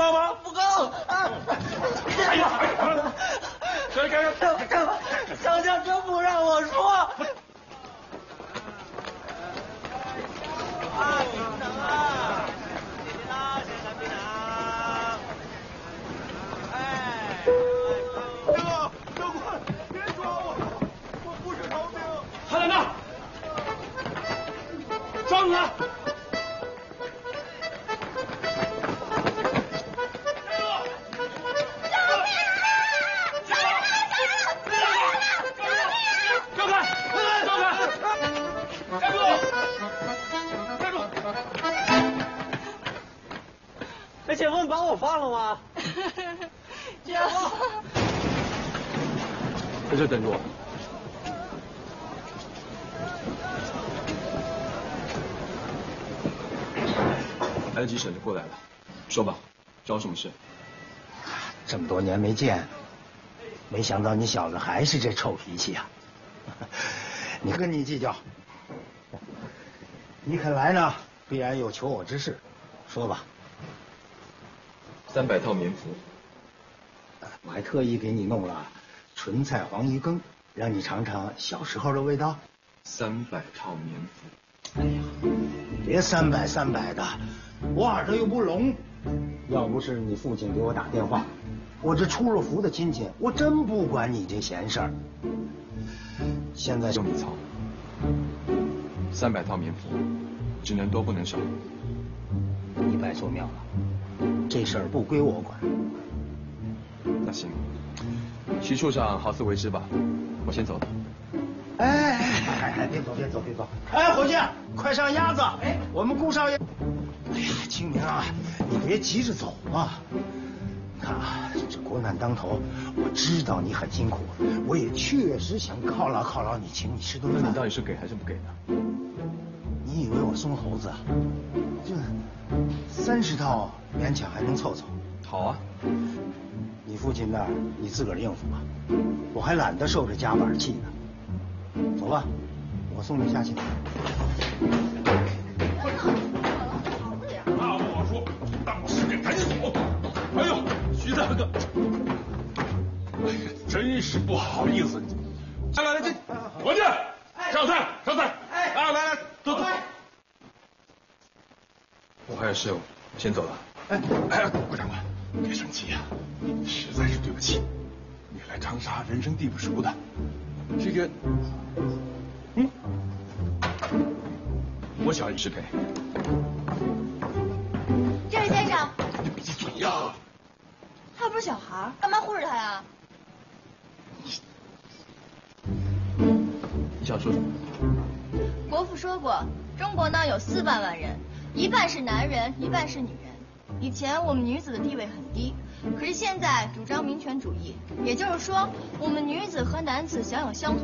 够吗？ 不够啊！ 哎呀， 干嘛？张家真不让我说。冰糖啊！冰糖，先生冰糖。哎， 教官，别抓我，我不是逃兵。 他在那儿，抓住他！ 那请问把我放了吗？姐夫， 在这等着我。来得及省就过来了，说吧，找我什么事？ 这么多年没见，没想到你小子还是这臭脾气啊！你跟你计较，你肯来呢，必然有求我之事，说吧。 300套棉服， 我还特意给你弄了纯菜黄鱼羹，让你尝尝小时候的味道。 300套棉服。 哎呀，别300的，我耳朵又不聋。要不是你父亲给我打电话，我这出了服的亲戚，我真不管你这闲事儿。现在就你操，300套棉服，只能多不能少。 你拜错庙了。这事儿不归我管。 那行，徐处长好自为之吧，我先走了。 哎，别走！哎，伙计，快上鸭子！哎，我们顾少爷。哎呀，清明啊，你别急着走嘛。你看啊，这国难当头，我知道你很辛苦，我也确实想犒劳你，请你吃顿饭。 那你到底是给还是不给呢？ 你以为我松猴子啊？这30套勉强还能凑凑。 好啊， 你父亲那儿你自个儿应付吧，我还懒得受这夹板气呢。走吧，我送你下去。 那我说，当时给赶紧走。哎呦，徐大哥，哎呀，真是不好意思。来，这伙计，上菜。啊，来，走。 我还有事，我先走了。 哎，顾长官，别生气呀，实在是对不起。你来长沙人生地不熟的，这个， 我小姨失陪。 这位先生， 你闭嘴呀！ 他不是小孩，干嘛护着他呀？ 你想说什么？ 国父说过，中国呢有400万人，一半是男人，一半是女人。以前我们女子的地位很低，可是现在主张民权主义，也就是说，我们女子和男子享有相同